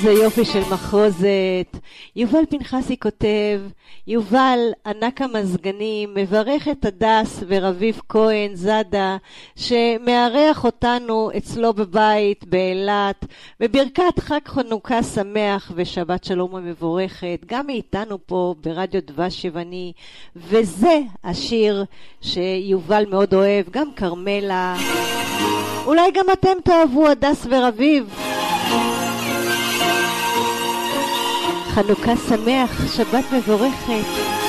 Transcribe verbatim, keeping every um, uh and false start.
זה יופי של מחרוזת. יובל פנחסי כותב, יובל ענק המזגנים מברך את הדס ורביב כהן זדה שמארח אותנו אצלו בבית באילת בברכת חג חנוכה שמח ושבת שלום ומבורכת גם מאיתנו פה ברדיו דבש יווני. וזה השיר שיובל מאוד אוהב, גם קרמלה, אולי גם אתם תאהבו, הדס ורביב. חנוכה שמח, שבת מבורכת.